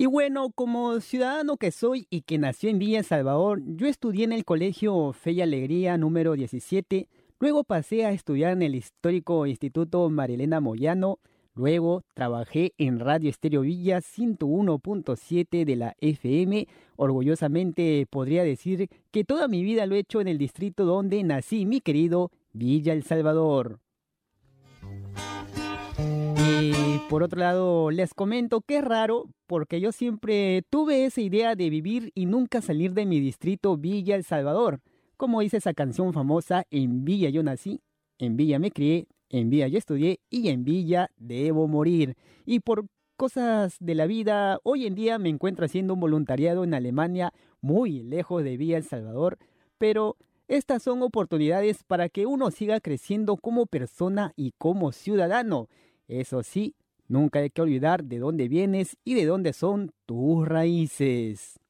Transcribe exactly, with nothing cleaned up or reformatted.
Y bueno, como ciudadano que soy y que nació en Villa El Salvador, yo estudié en el colegio Fe y Alegría número diecisiete, luego pasé a estudiar en el histórico Instituto Marilena Moyano, luego trabajé en Radio Estéreo Villa ciento uno punto siete de la F M. Orgullosamente podría decir que toda mi vida lo he hecho en el distrito donde nací, mi querido Villa El Salvador. Y por otro lado, les comento que es raro porque yo siempre tuve esa idea de vivir y nunca salir de mi distrito Villa El Salvador. Como dice esa canción famosa, en Villa yo nací, en Villa me crié, en Villa yo estudié y en Villa debo morir. Y por cosas de la vida, hoy en día me encuentro haciendo un voluntariado en Alemania, muy lejos de Villa El Salvador, pero estas son oportunidades para que uno siga creciendo como persona y como ciudadano. Eso sí, nunca hay que olvidar de dónde vienes y de dónde son tus raíces.